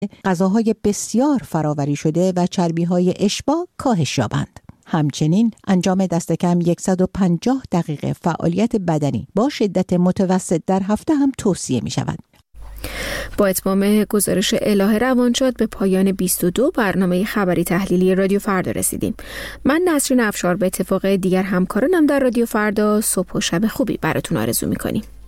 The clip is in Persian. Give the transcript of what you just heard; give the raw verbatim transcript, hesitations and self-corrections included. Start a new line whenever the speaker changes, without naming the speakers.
غذاهای بسیار فراوری شده و چربی‌های اشباع کاهش یابند. همچنین انجام دست کم صد و پنجاه دقیقه فعالیت بدنی با شدت متوسط در هفته هم توصیه می شود.
با اتمام گزارش اله روانشاد به پایان بیست و دو برنامه خبری تحلیلی رادیو فردا رسیدیم. من نسرین افشار به اتفاق دیگر همکارانم در رادیو فردا صبح و شب خوبی براتون آرزو می‌کنیم.